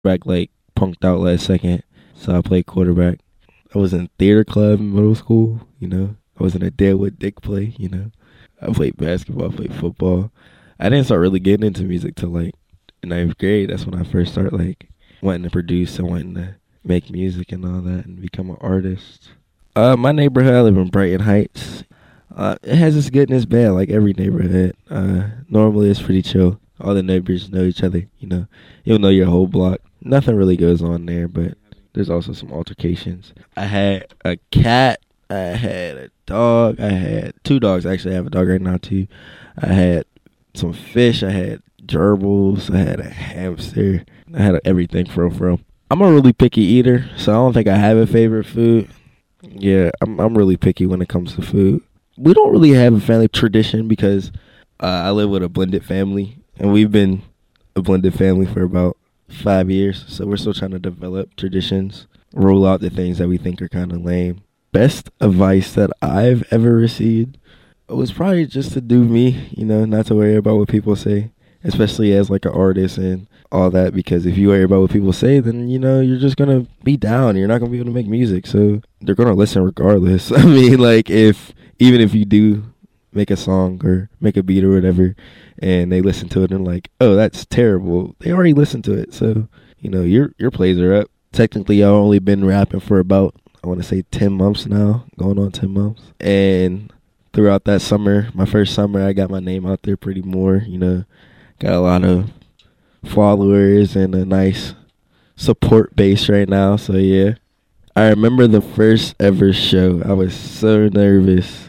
Back like punked out last second, so I played quarterback. I was in theater club in middle school, I was in a Deadwood Dick play. I played basketball, I played football. I didn't start really getting into music till like ninth grade. That's when I first started like wanting to produce and wanting to make music and all that and become an artist. My neighborhood, I live in Brighton Heights. It has its good and its bad, like every neighborhood. Normally it's pretty chill. All the neighbors know each other, You'll know your whole block. Nothing really goes on there, but there's also some altercations. I had a cat. I had a dog. I had 2 dogs. Actually, I have a dog right now, too. I had some fish. I had gerbils. I had a hamster. I had everything for real. I'm a really picky eater, so I don't think I have a favorite food. Yeah, I'm really picky when it comes to food. We don't really have a family tradition because I live with a blended family, and we've been a blended family for about 5 years, so we're still trying to develop traditions, roll out the things that we think are kind of lame. Best advice that I've ever received was probably just to do me, not to worry about what people say, especially as like an artist and all that, because if you worry about what people say, then, you're just going to be down. You're not going to be able to make music, so they're going to listen regardless. I mean, like, even if you do make a song or make a beat or whatever, and they listen to it and like, oh, that's terrible. They already listened to it. So, your plays are up. Technically, I've only been rapping for about, I want to say 10 months now, going on 10 months. And throughout that summer, my first summer, I got my name out there pretty more, got a lot of followers and a nice support base right now. So yeah, I remember the first ever show. I was so nervous.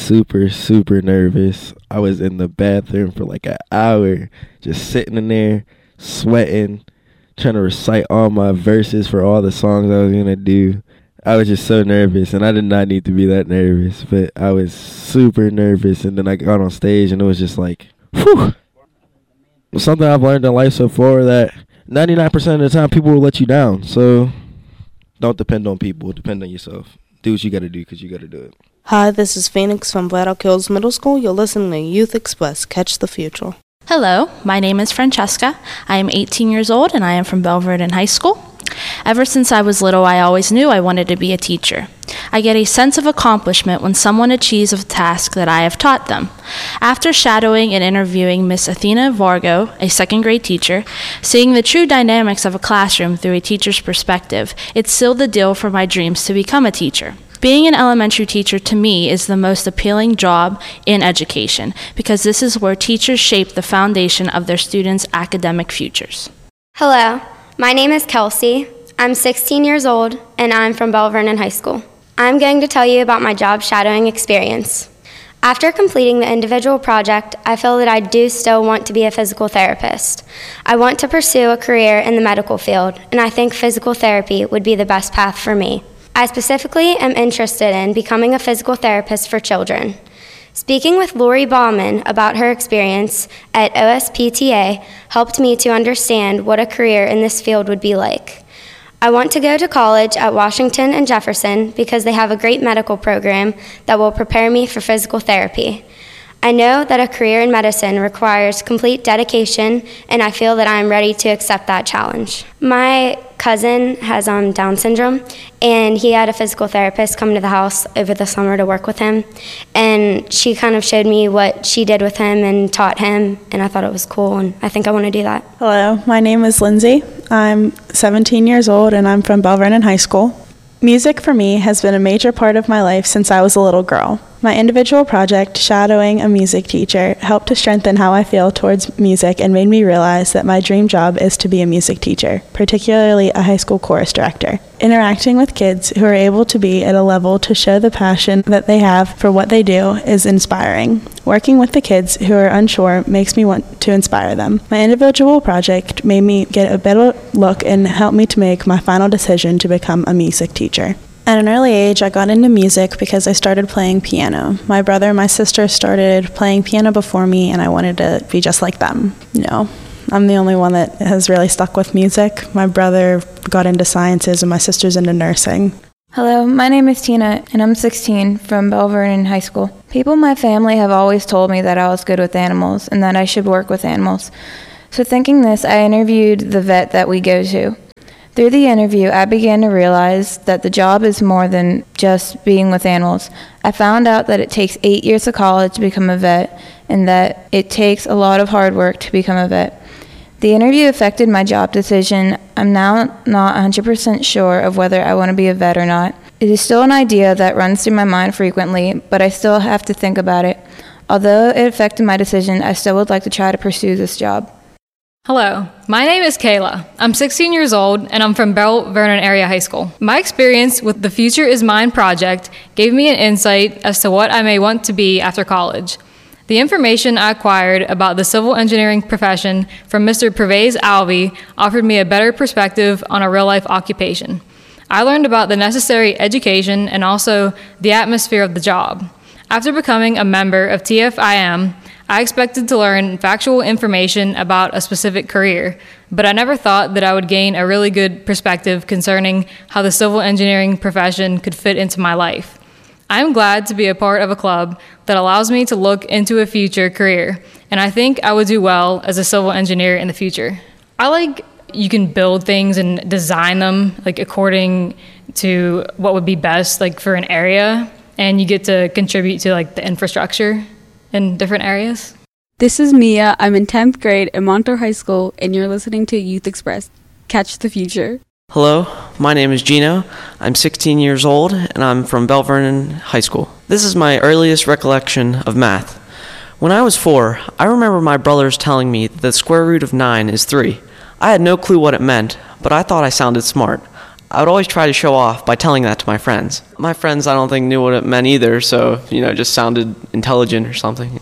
Super nervous. I was in the bathroom for like an hour, just sitting in there, sweating, trying to recite all my verses for all the songs I was going to do. I was just so nervous, and I did not need to be that nervous, but I was super nervous, and then I got on stage, and it was just like, whew. Something I've learned in life so far that 99% of the time people will let you down, so don't depend on people, depend on yourself. Do what you got to do because you got to do it. Hi, this is Phoenix from Flat Rock Hills Middle School. You're listening to Youth Express. Catch the future. Hello, my name is Francesca. I am 18 years old and I am from Belle Verdin High School. Ever since I was little, I always knew I wanted to be a teacher. I get a sense of accomplishment when someone achieves a task that I have taught them. After shadowing and interviewing Miss Athena Vargo, a second grade teacher, seeing the true dynamics of a classroom through a teacher's perspective, it sealed the deal for my dreams to become a teacher. Being an elementary teacher to me is the most appealing job in education because this is where teachers shape the foundation of their students' academic futures. Hello, my name is Kelsey. I'm 16 years old and I'm from Belle Vernon High School. I'm going to tell you about my job shadowing experience. After completing the individual project, I feel that I do still want to be a physical therapist. I want to pursue a career in the medical field, and I think physical therapy would be the best path for me. I specifically am interested in becoming a physical therapist for children. Speaking with Lori Bauman about her experience at OSPTA helped me to understand what a career in this field would be like. I want to go to college at Washington and Jefferson because they have a great medical program that will prepare me for physical therapy. I know that a career in medicine requires complete dedication, and I feel that I am ready to accept that challenge. My cousin has Down syndrome, and he had a physical therapist come to the house over the summer to work with him, and she kind of showed me what she did with him and taught him, and I thought it was cool, and I think I want to do that. Hello, my name is Lindsay. I'm 17 years old, and I'm from Belle Vernon High School. Music for me has been a major part of my life since I was a little girl. My individual project, shadowing a music teacher, helped to strengthen how I feel towards music and made me realize that my dream job is to be a music teacher, particularly a high school chorus director. Interacting with kids who are able to be at a level to show the passion that they have for what they do is inspiring. Working with the kids who are unsure makes me want to inspire them. My individual project made me get a better look and helped me to make my final decision to become a music teacher. At an early age, I got into music because I started playing piano. My brother and my sister started playing piano before me, and I wanted to be just like them. I'm the only one that has really stuck with music. My brother got into sciences, and my sister's into nursing. Hello, my name is Tina, and I'm 16 from Belle Vernon High School. People in my family have always told me that I was good with animals and that I should work with animals. So thinking this, I interviewed the vet that we go to. Through the interview, I began to realize that the job is more than just being with animals. I found out that it takes 8 years of college to become a vet, and that it takes a lot of hard work to become a vet. The interview affected my job decision. I'm now not 100% sure of whether I want to be a vet or not. It is still an idea that runs through my mind frequently, but I still have to think about it. Although it affected my decision, I still would like to try to pursue this job. Hello, my name is Kayla. I'm 16 years old and I'm from Bell Vernon Area High School. My experience with the Future is Mine project gave me an insight as to what I may want to be after college. The information I acquired about the civil engineering profession from Mr. Pervez Alvey offered me a better perspective on a real-life occupation. I learned about the necessary education and also the atmosphere of the job. After becoming a member of TFIM, I expected to learn factual information about a specific career, but I never thought that I would gain a really good perspective concerning how the civil engineering profession could fit into my life. I am glad to be a part of a club that allows me to look into a future career, and I think I would do well as a civil engineer in the future. I like you can build things and design them like according to what would be best like for an area, and you get to contribute to like the infrastructure in different areas. This is Mia. I'm in 10th grade at Montour High School, and you're listening to Youth Express. Catch the future. Hello, my name is Gino. I'm 16 years old, and I'm from Bell Vernon High School. This is my earliest recollection of math. When I was 4, I remember my brothers telling me that the square root of 9 is 3. I had no clue what it meant, but I thought I sounded smart. I would always try to show off by telling that to my friends. My friends, I don't think, knew what it meant either, so, just sounded intelligent or something.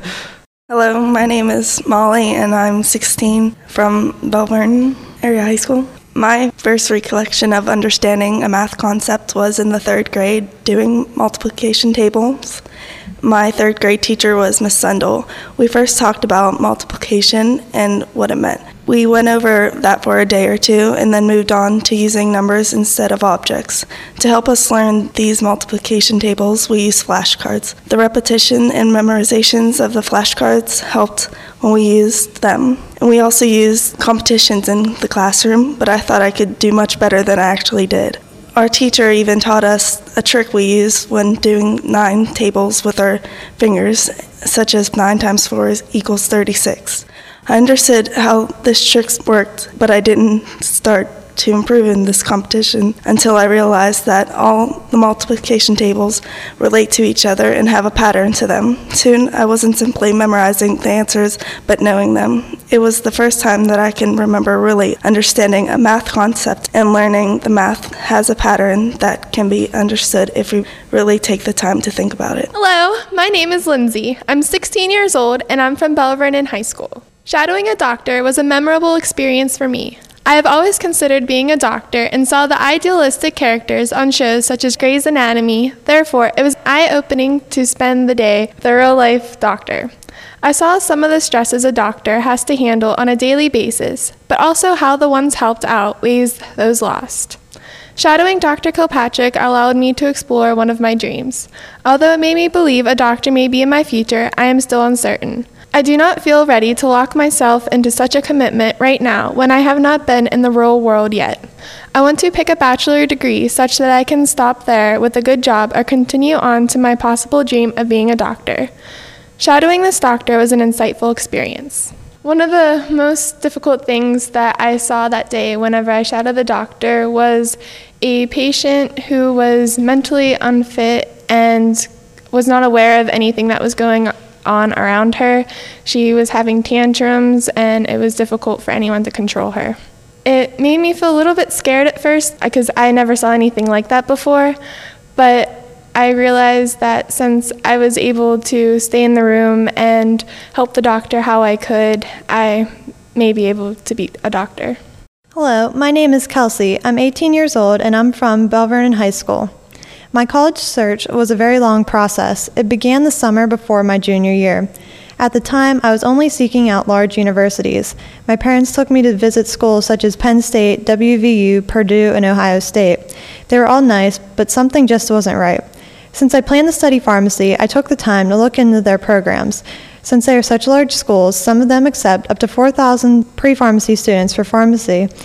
Hello, my name is Molly, and I'm 16 from Bell Vernon Area High School. My first recollection of understanding a math concept was in the 3rd grade doing multiplication tables. My 3rd grade teacher was Miss Sundel. We first talked about multiplication and what it meant. We went over that for a day or two and then moved on to using numbers instead of objects. To help us learn these multiplication tables, we used flashcards. The repetition and memorizations of the flashcards helped when we used them. And we also used competitions in the classroom, but I thought I could do much better than I actually did. Our teacher even taught us a trick we use when doing 9 tables with our fingers, such as 9 times 4 equals 36. I understood how this trick worked, but I didn't start to improve in this competition until I realized that all the multiplication tables relate to each other and have a pattern to them. Soon, I wasn't simply memorizing the answers, but knowing them. It was the first time that I can remember really understanding a math concept and learning the math has a pattern that can be understood if we really take the time to think about it. Hello, my name is Lindsay. I'm 16 years old and I'm from Bell Vernon High School. Shadowing a doctor was a memorable experience for me. I have always considered being a doctor and saw the idealistic characters on shows such as Grey's Anatomy. Therefore, it was eye-opening to spend the day with a real-life doctor. I saw some of the stresses a doctor has to handle on a daily basis, but also how the ones helped outweighs those lost. Shadowing Dr. Kilpatrick allowed me to explore one of my dreams. Although it made me believe a doctor may be in my future, I am still uncertain. I do not feel ready to lock myself into such a commitment right now when I have not been in the real world yet. I want to pick a bachelor degree such that I can stop there with a good job or continue on to my possible dream of being a doctor. Shadowing this doctor was an insightful experience. One of the most difficult things that I saw that day whenever I shadowed the doctor was a patient who was mentally unfit and was not aware of anything that was going on around her. She was having tantrums and it was difficult for anyone to control her. It made me feel a little bit scared at first because I never saw anything like that before, but I realized that since I was able to stay in the room and help the doctor how I could, I may be able to be a doctor. Hello, my name is Kelsey. I'm 18 years old and I'm from Bell Vernon High School. My college search was a very long process. It began the summer before my junior year. At the time, I was only seeking out large universities. My parents took me to visit schools such as Penn State, WVU, Purdue, and Ohio State. They were all nice, but something just wasn't right. Since I planned to study pharmacy, I took the time to look into their programs. Since they are such large schools, some of them accept up to 4,000 pre-pharmacy students for pharmacy.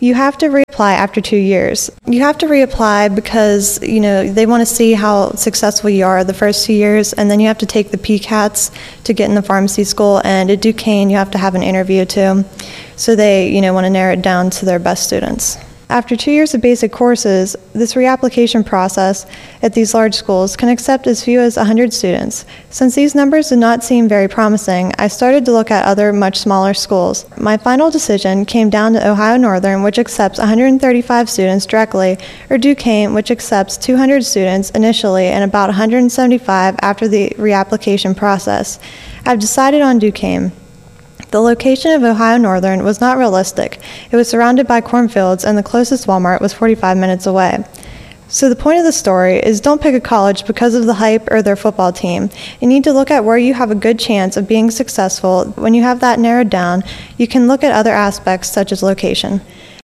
you have to reapply after 2 years. You have to reapply because, they want to see how successful you are the first 2 years, and then you have to take the PCATs to get in the pharmacy school, and at Duquesne you have to have an interview too. So they, want to narrow it down to their best students. After 2 years of basic courses, this reapplication process at these large schools can accept as few as 100 students. Since these numbers did not seem very promising, I started to look at other much smaller schools. My final decision came down to Ohio Northern, which accepts 135 students directly, or Duquesne, which accepts 200 students initially and about 175 after the reapplication process. I've decided on Duquesne. The location of Ohio Northern was not realistic. It was surrounded by cornfields, and the closest Walmart was 45 minutes away. So the point of the story is don't pick a college because of the hype or their football team. You need to look at where you have a good chance of being successful. When you have that narrowed down, you can look at other aspects such as location.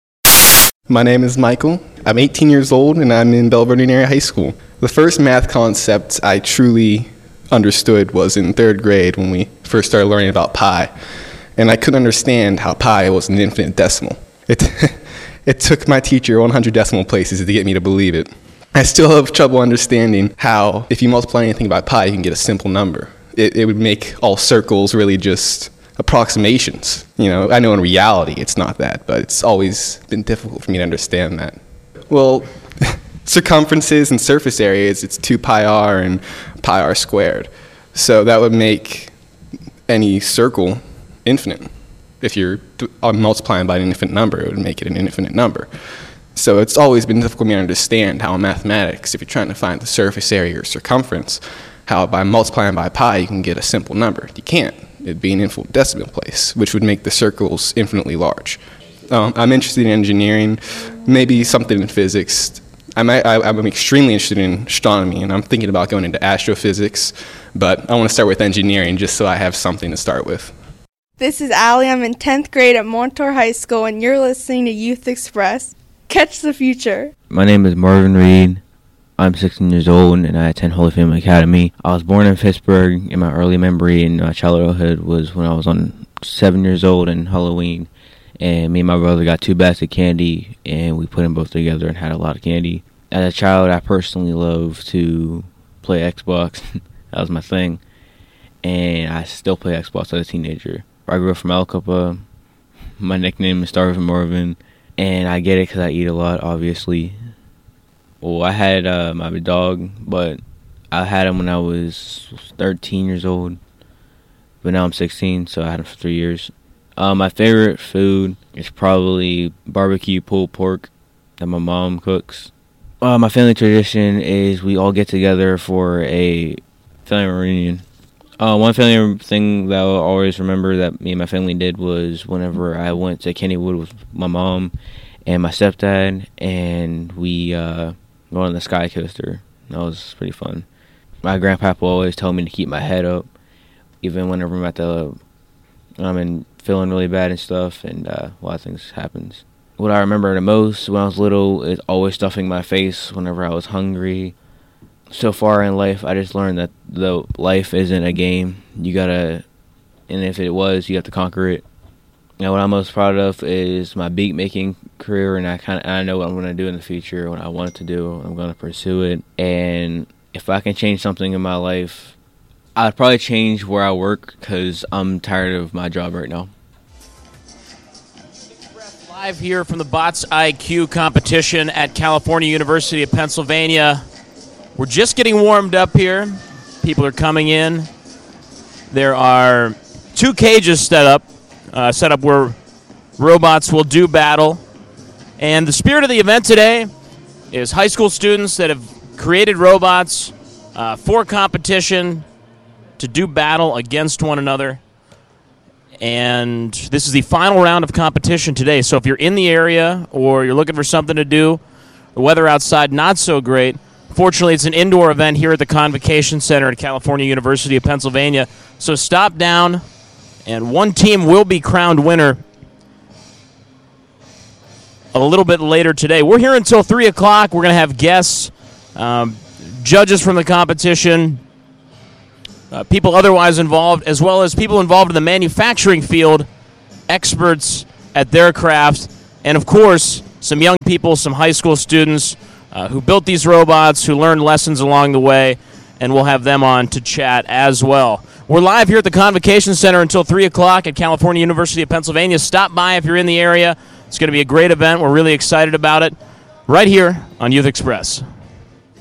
My name is Michael. I'm 18 years old, and I'm in Belle Vernon Area High School. The first math concept I truly understood was in 3rd grade when we first started learning about pi. And I couldn't understand how pi was an infinite decimal. It took my teacher 100 decimal places to get me to believe it. I still have trouble understanding how, if you multiply anything by pi, you can get a simple number. It would make all circles really just approximations. I know in reality it's not that, but it's always been difficult for me to understand that. Well, circumferences and surface areas, it's 2 pi r and pi r squared. So that would make any circle infinite. If you're multiplying by an infinite number, it would make it an infinite number. So it's always been difficult for me to understand how in mathematics, if you're trying to find the surface area or circumference, how by multiplying by pi you can get a simple number. You can't. It'd be an infinite decimal place, which would make the circles infinitely large. I'm interested in engineering, maybe something in physics. I'm extremely interested in astronomy, and I'm thinking about going into astrophysics, but I want to start with engineering just so I have something to start with. This is Allie. I'm in 10th grade at Montour High School, and you're listening to Youth Express. Catch the future. My name is Marvin Reed. I'm 16 years old, and I attend Holy Family Academy. I was born in Pittsburgh, and my early memory in my childhood was when I was 7 years old and Halloween. And me and my brother got 2 bags of candy, and we put them both together and had a lot of candy. As a child, I personally loved to play Xbox. That was my thing. And I still play Xbox as a teenager. I grew up from Alcapa. My nickname is Starvin Marvin. And I get it because I eat a lot, obviously. Well, I had my dog, but I had him when I was 13 years old. But now I'm 16, so I had him for 3 years. My favorite food is probably barbecue pulled pork that my mom cooks. My family tradition is we all get together for a family reunion. One family thing that I'll always remember that me and my family did was whenever I went to Kennywood with my mom and my stepdad, and we went on the Sky Coaster. That was pretty fun. My grandpapa always told me to keep my head up, even whenever I'm feeling really bad and stuff, and a lot of things happens. What I remember the most when I was little is always stuffing my face whenever I was hungry. So far in life, I just learned that though life isn't a game, and if it was, you have to conquer it. And what I'm most proud of is my beat making career, and I know what I'm going to do in the future. What I want to do, I'm going to pursue it. And if I can change something in my life, I'd probably change where I work because I'm tired of my job right now. Live here from the Bots IQ competition at California University of Pennsylvania. We're just getting warmed up here. People are coming in. There are 2 cages set up where robots will do battle. And the spirit of the event today is high school students that have created robots for competition to do battle against one another. And this is the final round of competition today. So if you're in the area or you're looking for something to do, the weather outside not so great. Fortunately, it's an indoor event here at the Convocation Center at California University of Pennsylvania. So stop down, and one team will be crowned winner a little bit later today. We're here until 3 o'clock. We're going to have guests, judges from the competition, people otherwise involved, as well as people involved in the manufacturing field, experts at their craft. and of course, some young people, some high school students who built these robots, who learned lessons along the way, and we'll have them on to chat as well. We're live here at the Convocation Center until 3 o'clock at California University of Pennsylvania. Stop by if you're in the area. It's going to be a great event. We're really excited about it. Right here on Youth Express.